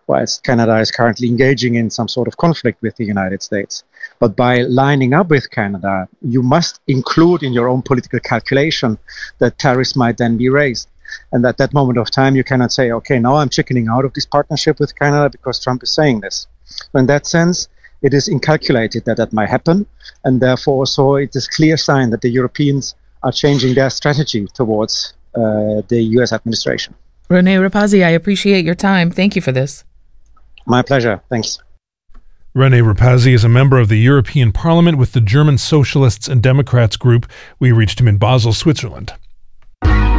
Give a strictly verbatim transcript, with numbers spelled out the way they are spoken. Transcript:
whilst Canada is currently engaging in some sort of conflict with the United States. But by lining up with Canada, you must include in your own political calculation that tariffs might then be raised. And at that moment of time, you cannot say, okay, now I'm chickening out of this partnership with Canada because Trump is saying this. So in that sense, it is incalculated that that might happen. And therefore, also, it is a clear sign that the Europeans are changing their strategy towards uh, the U S administration. Rene Rapazzi, I appreciate your time. Thank you for this. My pleasure. Thanks. Rene Rapazzi is a member of the European Parliament with the German Socialists and Democrats group. We reached him in Basel, Switzerland.